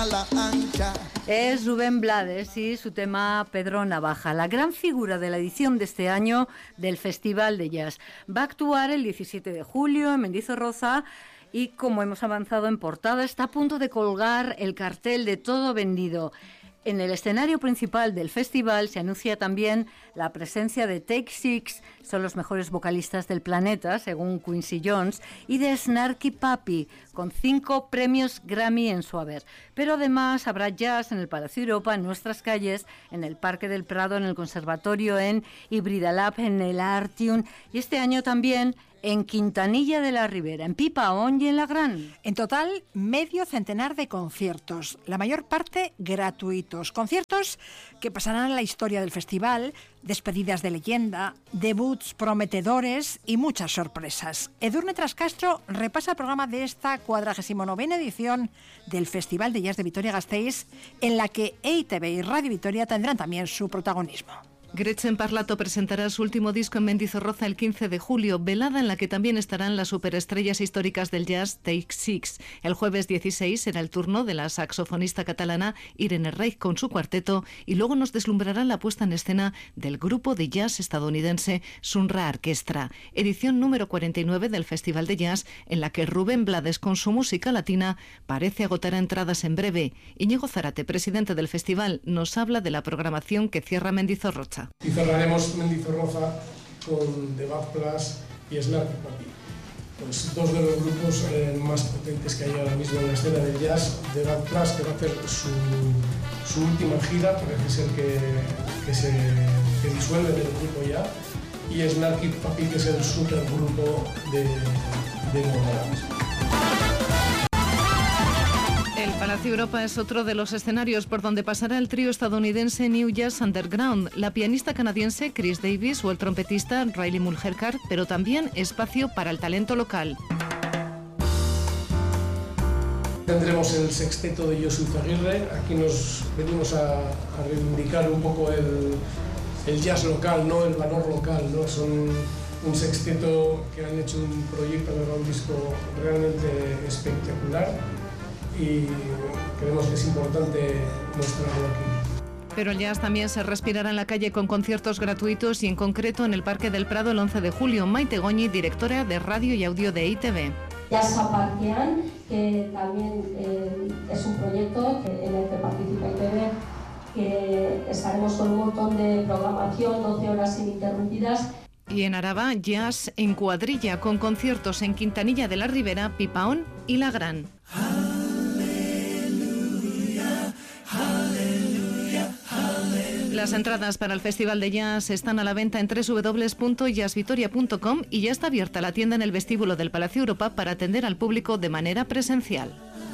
Es Rubén Blades y su tema Pedro Navaja, la gran figura de la edición de este año del Festival de Jazz. Va a actuar el 17 de julio en Mendizorroza y, como hemos avanzado en portada, está a punto de colgar el cartel de todo vendido. En el escenario principal del festival se anuncia también la presencia de Take Six, son los mejores vocalistas del planeta, según Quincy Jones, y de Snarky Puppy, con 5 premios Grammy en su haber. Pero además habrá jazz en el Palacio Europa, en nuestras calles, en el Parque del Prado, en el Conservatorio, en Híbrida Lab, en el Artium, y este año también en Quintanilla de la Ribera, en Pipaón y en La Gran. En total, medio centenar de conciertos, la mayor parte gratuitos. Conciertos que pasarán a la historia del festival, despedidas de leyenda, debuts prometedores y muchas sorpresas. Edurne Trascastro repasa el programa de esta 49ª edición del Festival de Jazz de Vitoria-Gasteiz, en la que EITB y Radio Vitoria tendrán también su protagonismo. Gretchen Parlato presentará su último disco en Mendizorroza el 15 de julio, velada en la que también estarán las superestrellas históricas del jazz Take Six. El jueves 16 será el turno de la saxofonista catalana Irene Reich con su cuarteto y luego nos deslumbrará la puesta en escena del grupo de jazz estadounidense Sun Ra Orchestra, edición número 49 del Festival de Jazz, en la que Rubén Blades con su música latina parece agotar entradas en breve. Íñigo Zárate, presidente del festival, nos habla de la programación que cierra Mendizorroza. Y cerraremos Mendizorroza con The Bad Plus y Snarky Puppy, pues dos de los grupos más potentes que hay ahora mismo en la escena del jazz. The Bad Plus, que va a hacer su última gira, parece ser que se disuelve del grupo ya, y Snarky Puppy, que es el supergrupo de moda. El Palacio Europa es otro de los escenarios por donde pasará el trío estadounidense New Jazz Underground, la pianista canadiense Chris Davis o el trompetista Riley Mulherkar, pero también espacio para el talento local. Tendremos el sexteto de Josu Izaguirre. Aquí nos venimos a reivindicar un poco el jazz local, ¿no? El valor local, ¿no? Son un sexteto que han hecho un proyecto, han grabado un disco realmente espectacular, y creemos que es importante mostrarlo aquí. Pero el jazz también se respirará en la calle con conciertos gratuitos y en concreto en el Parque del Prado el 11 de julio. Maite Goñi, directora de Radio y Audio de EITB. Jazza Parkean, que también es un proyecto en el que participa EITB, que estaremos con un montón de programación, 12 horas ininterrumpidas. Y en Araba, jazz en cuadrilla con conciertos en Quintanilla de la Ribera, Pipaón y La Gran. Las entradas para el Festival de Jazz están a la venta en www.jazzvitoria.com y ya está abierta la tienda en el vestíbulo del Palacio Europa para atender al público de manera presencial.